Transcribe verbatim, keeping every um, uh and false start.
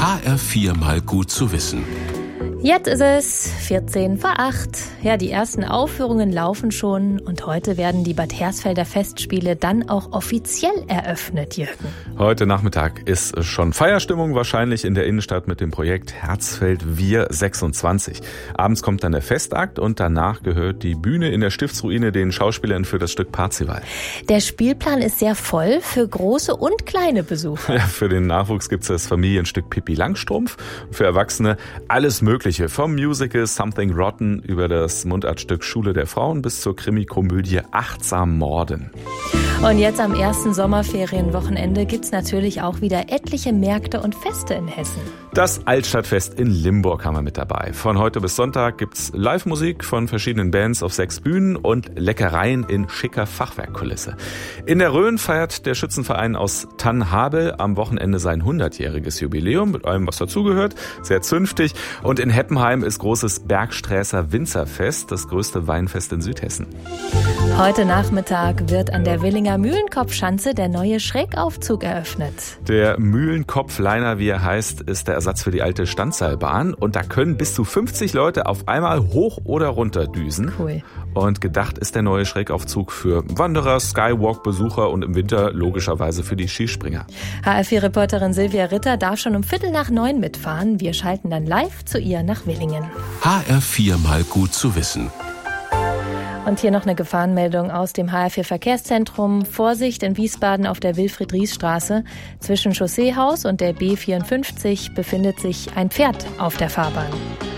H R vier mal gut zu wissen. Jetzt ist es vierzehn vor acht. Ja, die ersten Aufführungen laufen schon und heute werden die Bad Hersfelder Festspiele dann auch offiziell eröffnet, Jürgen. Heute Nachmittag ist schon Feierstimmung wahrscheinlich in der Innenstadt mit dem Projekt Herzfeld Wir sechsundzwanzig. Abends kommt dann der Festakt und danach gehört die Bühne in der Stiftsruine den Schauspielern für das Stück Parzival. Der Spielplan ist sehr voll für große und kleine Besucher. Ja, für den Nachwuchs gibt es das Familienstück Pippi Langstrumpf, für Erwachsene alles Mögliche. Vom Musical Something Rotten über das Mundartstück Schule der Frauen bis zur Krimikomödie Achtsam Morden. Und jetzt am ersten Sommerferienwochenende gibt's natürlich auch wieder etliche Märkte und Feste in Hessen. Das Altstadtfest in Limburg haben wir mit dabei. Von heute bis Sonntag gibt's Live-Musik von verschiedenen Bands auf sechs Bühnen und Leckereien in schicker Fachwerkkulisse. In der Rhön feiert der Schützenverein aus Tannhabel am Wochenende sein hundertjähriges Jubiläum mit allem, was dazugehört. Sehr zünftig. Und in Heppenheim ist großes Bergsträßer Winzerfest, das größte Weinfest in Südhessen. Heute Nachmittag wird an der Willinger Mühlenkopfschanze der neue Schrägaufzug eröffnet. Der Mühlenkopfliner, wie er heißt, ist der Ersatz für die alte Standseilbahn. Und da können bis zu fünfzig Leute auf einmal hoch oder runter düsen. Cool. Und gedacht ist der neue Schrägaufzug für Wanderer, Skywalk-Besucher und im Winter logischerweise für die Skispringer. H R vier-Reporterin Silvia Ritter darf schon um Viertel nach neun mitfahren. Wir schalten dann live zu ihr nach Willingen. H R vier mal gut zu wissen. Und hier noch eine Gefahrenmeldung aus dem H R vier Verkehrszentrum. Vorsicht in Wiesbaden auf der Wilfried-Ries-Straße. Zwischen Chausseehaus und der B vierundfünfzig befindet sich ein Pferd auf der Fahrbahn.